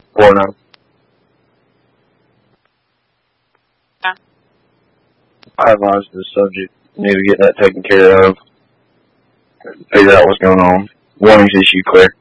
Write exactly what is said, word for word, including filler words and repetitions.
Or no? Yeah. I advise the subject need to get that taken care of. Figure out what's going on. Warnings issue clear.